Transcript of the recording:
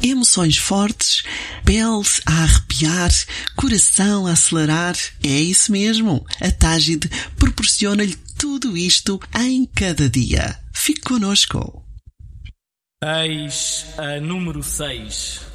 Emoções fortes, pele a arrepiar, coração a acelerar. É isso mesmo. A Tágide proporciona-lhe tudo isto em cada dia. Fique connosco. Eis a número 6.